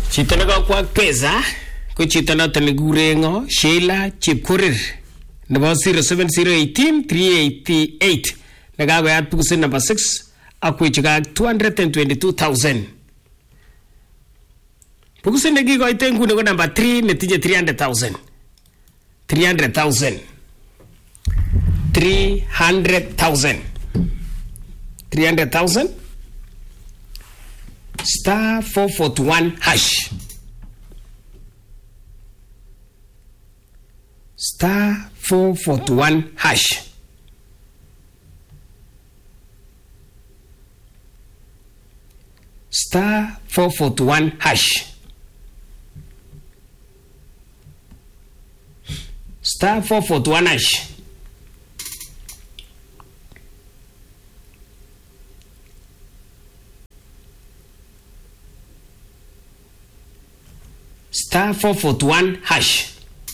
Chito nakakwak pesa ko chito noton nekikuren ngo Sheila Chepkorir nebo 07018 nekakoyat bukusit number 6 akwechikak 222,000. Bukusit nekikoite nguni ko number 3 netinye 300,000. 300,000 star 441 hash. Star 441 hash. Star 441 hash. Star 441 hash. Star 441 hash.